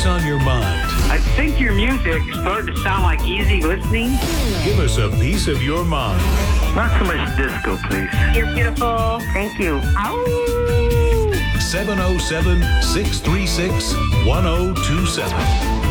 What's on your mind? I think your music started to sound like easy listening. Give us a piece of your mind. Not so much disco, please. You're beautiful. Thank you. Ow! 707-636-1027.